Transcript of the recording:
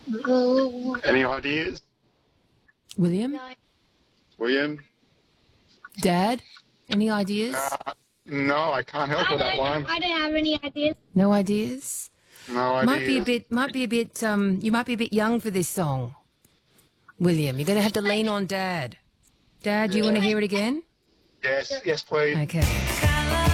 Any ideas? William? William? Dad? Any ideas? No, I can't help with that one. I don't have any ideas. No ideas? No Might be a ideas. bit, you might be a bit young for this song. William, you're going to have to lean on Dad. Dad, do you want to hear it again? Yes, please. Okay.